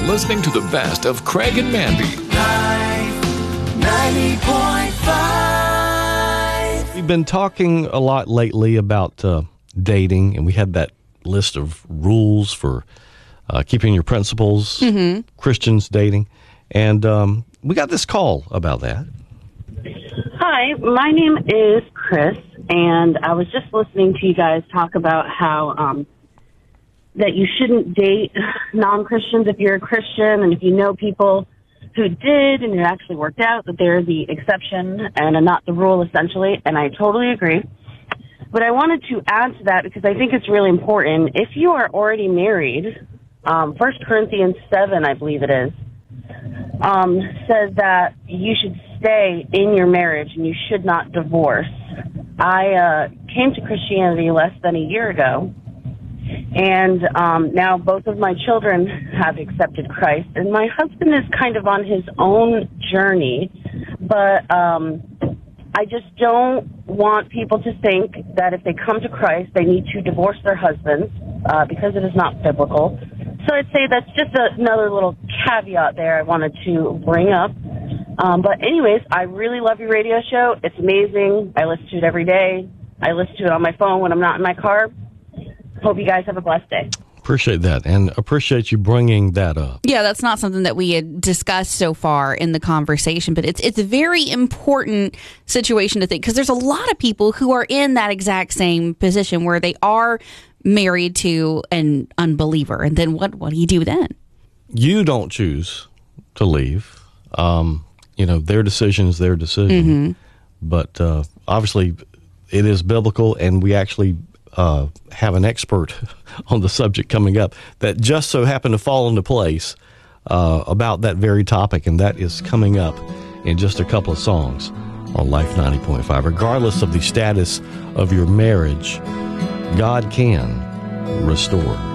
listening to the best of Craig and Mandy. 90.5. We've been talking a lot lately about dating, and we had that list of rules for keeping your principles, Christians dating, and we got this call about that. Hi, my name is Chris, and I was just listening to you guys talk about how that you shouldn't date non-Christians if you're a Christian, and if you know people who did and it actually worked out, that they're the exception and not the rule, essentially, and I totally agree. But I wanted to add to that because I think it's really important. If you are already married, 1 Corinthians 7, I believe it is, says that you should stay in your marriage and you should not divorce. I came to Christianity less than a year ago, and now both of my children have accepted Christ, and my husband is kind of on his own journey, but I just don't want people to think that if they come to Christ, they need to divorce their husbands, because it is not biblical. So I'd say that's just another little caveat there I wanted to bring up. But anyways, I really love your radio show. It's amazing. I listen to it every day. I listen to it on my phone when I'm not in my car. Hope you guys have a blessed day. Appreciate that, and appreciate you bringing that up. Yeah, that's not something that we had discussed so far in the conversation, but it's a very important situation to think, because there's a lot of people who are in that exact same position where they are married to an unbeliever, and then what do you do then? You don't choose to leave. Their decision is their decision. But obviously, it is biblical, and we actually have an expert on the subject coming up that just so happened to fall into place about that very topic, and that is coming up in just a couple of songs on Life 90.5. Regardless of the status of your marriage, God can restore.